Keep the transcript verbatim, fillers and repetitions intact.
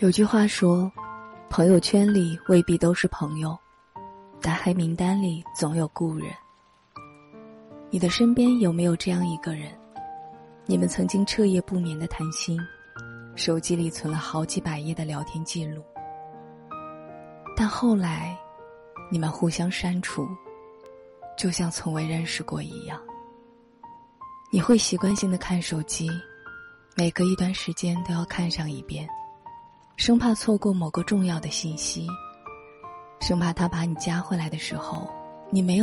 有句话说，朋友圈里未必都是朋友，但黑名单里总有故人。你的身边有没有这样一个人，你们曾经彻夜不眠的谈心，手机里存了好几百页的聊天记录，但后来你们互相删除，就像从未认识过一样。你会习惯性的看手机，每隔一段时间都要看上一遍，生怕错过某个重要的信息，生怕他把你加回来的时候，你没有